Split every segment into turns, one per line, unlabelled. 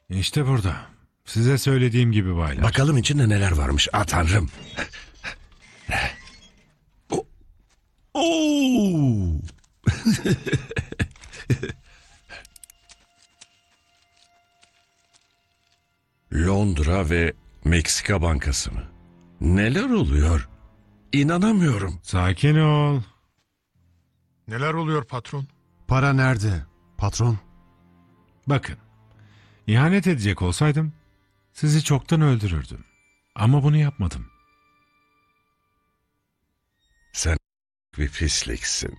İşte burada. Size söylediğim gibi baylar.
Bakalım içinde neler varmış. Tanrım. Oo! Londra ve Meksika Bankası mı? Neler oluyor? İnanamıyorum.
Sakin ol.
Neler oluyor patron?
Para nerede, patron?
Bakın. İhanet edecek olsaydım sizi çoktan öldürürdüm. Ama bunu yapmadım.
Sen bir pisliksin.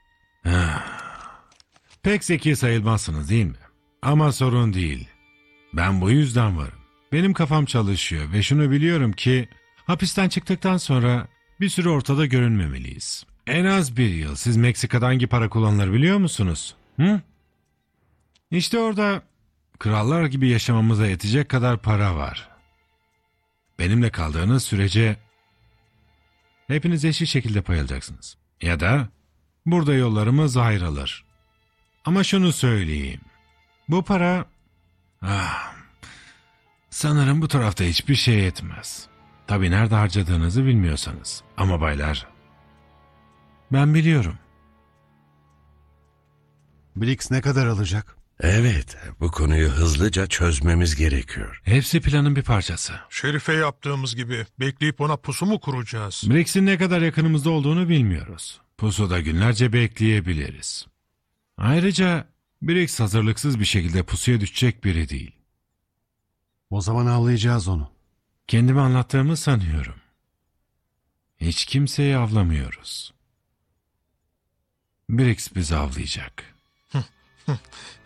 Pek zeki sayılmazsınız değil mi? Ama sorun değil. Ben bu yüzden varım. Benim kafam çalışıyor ve şunu biliyorum ki hapisten çıktıktan sonra bir süre ortada görünmemeliyiz. En az bir yıl. Siz Meksika'da hangi para kullanılır biliyor musunuz? Hı? İşte orada krallar gibi yaşamamıza yetecek kadar para var. Benimle kaldığınız sürece hepiniz eşit şekilde pay alacaksınız. Ya da burada yollarımız ayrılır. Ama şunu söyleyeyim. Bu para... sanırım bu tarafta hiçbir şey etmez. Tabii nerede harcadığınızı bilmiyorsanız. Ama baylar... Ben biliyorum.
Blix ne kadar alacak?
Evet, bu konuyu hızlıca çözmemiz gerekiyor.
Hepsi planın bir parçası.
Şerife yaptığımız gibi bekleyip ona pusu mu kuracağız?
Brix'in ne kadar yakınımızda olduğunu bilmiyoruz. Pusuda günlerce bekleyebiliriz. Ayrıca Brix hazırlıksız bir şekilde pusuya düşecek biri değil.
O zaman avlayacağız onu.
Kendimi anlattığımı sanıyorum. Hiç kimseyi avlamıyoruz. Brix bizi avlayacak.